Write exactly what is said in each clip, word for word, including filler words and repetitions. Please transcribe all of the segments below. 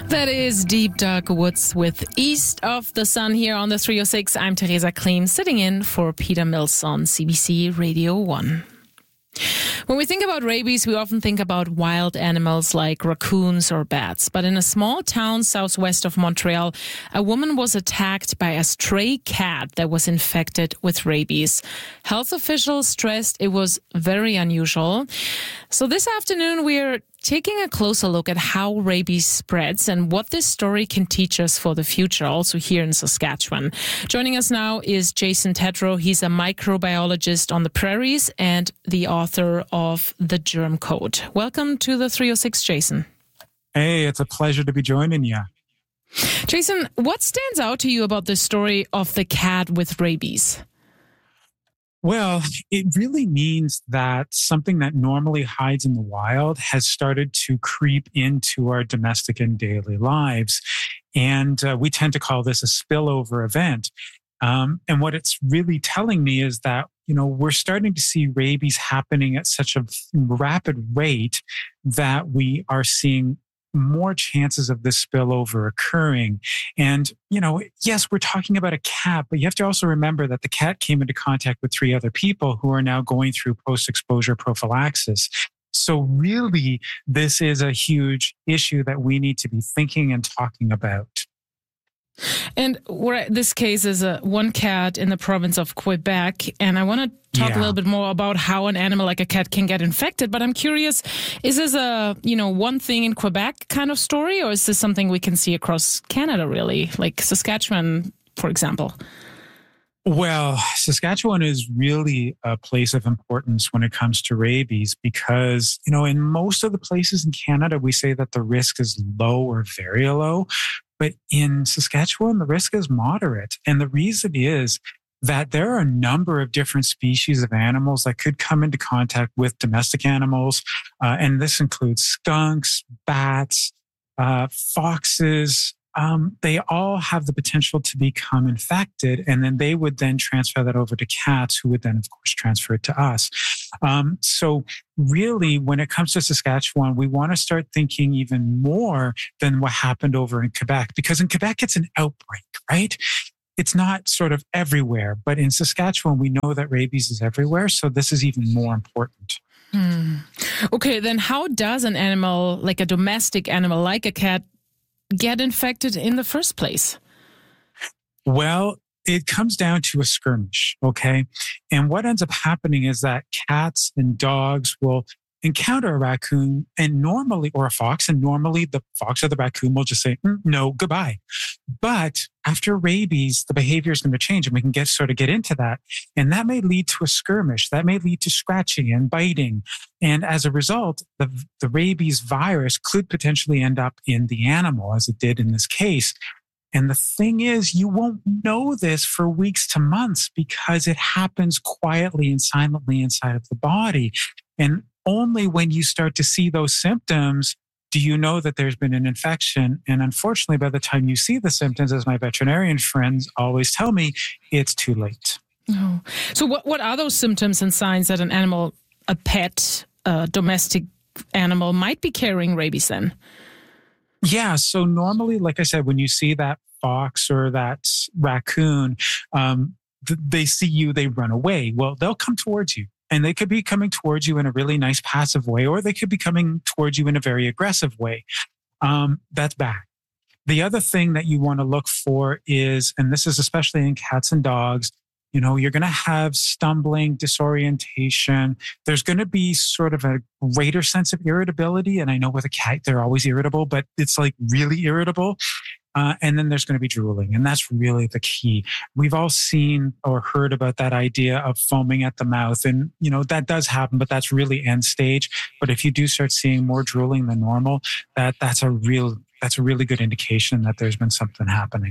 That is Deep Dark Woods with East of the Sun here on the three oh six. I'm Teresa Kleem, sitting in for Peter Mills on C B C Radio one. When we think about rabies, we often think about wild animals like raccoons or bats. But in a small town southwest of Montreal, a woman was attacked by a stray cat that was infected with rabies. Health officials stressed it was very unusual. So this afternoon, we're taking a closer look at how rabies spreads and what this story can teach us for the future, also here in Saskatchewan. Joining us now is Jason Tedrow. He's a microbiologist on the prairies and the author of The Germ Code. Welcome to the three oh six, Jason. Hey, it's a pleasure to be joining you. Jason, what stands out to you about the story of the cat with rabies? Well, it really means that something that normally hides in the wild has started to creep into our domestic and daily lives. And uh, we tend to call this a spillover event. Um, and what it's really telling me is that, you know, we're starting to see rabies happening at such a rapid rate that we are seeing more chances of this spillover occurring. And, you know, yes, we're talking about a cat, but you have to also remember that the cat came into contact with three other people who are now going through post-exposure prophylaxis. So really, this is a huge issue that we need to be thinking and talking about. And we're, this case is a one cat in the province of Quebec, and I want to talk yeah. a little bit more about how an animal like a cat can get infected. But I'm curious, is this a you know one thing in Quebec kind of story, or is this something we can see across Canada, really, like Saskatchewan, for example? Well, Saskatchewan is really a place of importance when it comes to rabies because, you know, in most of the places in Canada, we say that the risk is low or very low. But in Saskatchewan, the risk is moderate. And the reason is that there are a number of different species of animals that could come into contact with domestic animals. Uh, and this includes skunks, bats, uh, foxes. Um, they all have the potential to become infected, and then they would then transfer that over to cats, who would then, of course, transfer it to us. Um, so really, when it comes to Saskatchewan, we want to start thinking even more than what happened over in Quebec, because in Quebec, it's an outbreak, right? It's not sort of everywhere, but in Saskatchewan, we know that rabies is everywhere, so this is even more important. Hmm. Okay, then how does an animal, like a domestic animal, like a cat, get infected in the first place? Well, it comes down to a skirmish, okay? And what ends up happening is that cats and dogs will encounter a raccoon and normally, or a fox, and normally the fox or the raccoon will just say, mm, no, goodbye. But after rabies, the behavior is going to change, and we can get sort of get into that. And that may lead to a skirmish. That may lead to scratching and biting. And as a result, the, the rabies virus could potentially end up in the animal, as it did in this case. And the thing is, you won't know this for weeks to months because it happens quietly and silently inside of the body. And only when you start to see those symptoms do you know that there's been an infection. And unfortunately, by the time you see the symptoms, as my veterinarian friends always tell me, it's too late. Oh. So what, what are those symptoms and signs that an animal, a pet, a domestic animal might be carrying rabies then? Yeah. So normally, like I said, when you see that fox or that raccoon, um, th- they see you, they run away. Well, they'll come towards you. And they could be coming towards you in a really nice passive way, or they could be coming towards you in a very aggressive way. Um, that's bad. The other thing that you want to look for is, and this is especially in cats and dogs, you know, you're going to have stumbling, disorientation. There's going to be sort of a greater sense of irritability. And I know with a cat, they're always irritable, but it's like really irritable. Uh, and then there's going to be drooling. And that's really the key. We've all seen or heard about that idea of foaming at the mouth. And, you know, that does happen, but that's really end stage. But if you do start seeing more drooling than normal, that that's a real, that's a really good indication that there's been something happening.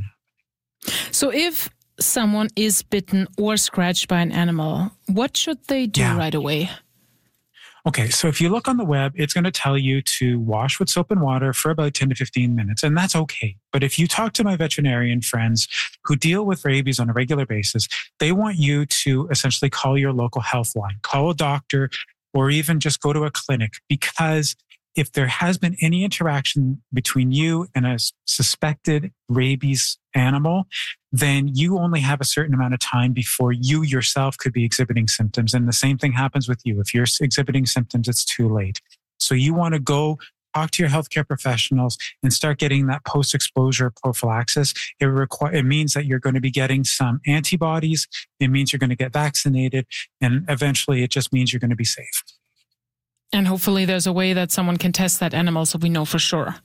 So if someone is bitten or scratched by an animal, what should they do yeah. right away? Okay, so if you look on the web, it's going to tell you to wash with soap and water for about ten to fifteen minutes, and that's okay. But if you talk to my veterinarian friends who deal with rabies on a regular basis, they want you to essentially call your local health line, call a doctor, or even just go to a clinic, because if there has been any interaction between you and a suspected rabies animal, then you only have a certain amount of time before you yourself could be exhibiting symptoms. And the same thing happens with you. If you're exhibiting symptoms, it's too late. So you want to go talk to your healthcare professionals and start getting that post-exposure prophylaxis. It require, it means that you're going to be getting some antibodies. It means you're going to get vaccinated. And eventually it just means you're going to be safe. And hopefully there's a way that someone can test that animal so we know for sure.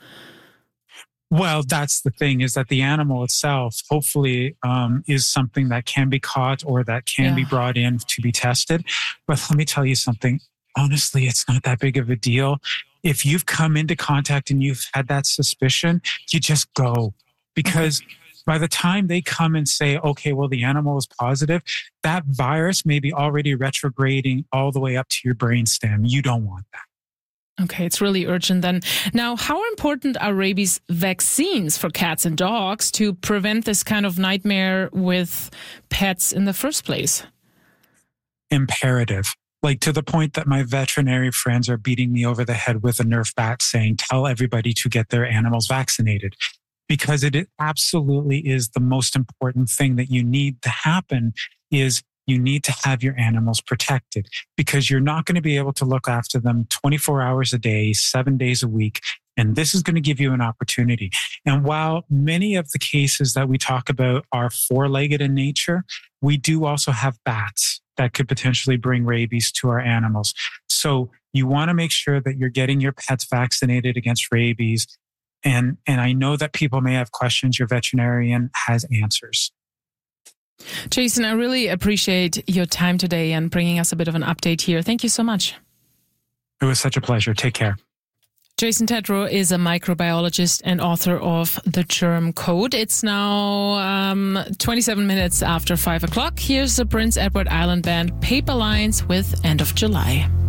Well, that's the thing, is that the animal itself hopefully um, is something that can be caught or that can yeah. be brought in to be tested. But let me tell you something. Honestly, it's not that big of a deal. If you've come into contact and you've had that suspicion, you just go. Because by the time they come and say, okay, well, the animal is positive, that virus may be already retrograding all the way up to your brainstem. You don't want that. Okay, it's really urgent then. Now, how important are rabies vaccines for cats and dogs to prevent this kind of nightmare with pets in the first place? Imperative. Like, to the point that my veterinary friends are beating me over the head with a Nerf bat saying, tell everybody to get their animals vaccinated. Because it absolutely is the most important thing that you need to happen is you need to have your animals protected, because you're not going to be able to look after them twenty-four hours a day, seven days a week. And this is going to give you an opportunity. And while many of the cases that we talk about are four-legged in nature, we do also have bats that could potentially bring rabies to our animals. So you want to make sure that you're getting your pets vaccinated against rabies. And, and I know that people may have questions. Your veterinarian has answers. Jason, I really appreciate your time today and bringing us a bit of an update here. Thank you so much. It was such a pleasure. Take care. Jason Tedrow is a microbiologist and author of The Germ Code. It's now um, twenty-seven minutes after five o'clock. Here's the Prince Edward Island Band Paper Lines with End of July.